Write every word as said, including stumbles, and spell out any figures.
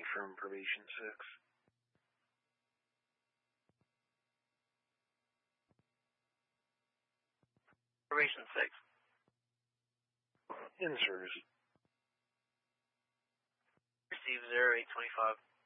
from probation six. Probation six. In service. Receive zero eight twenty-five.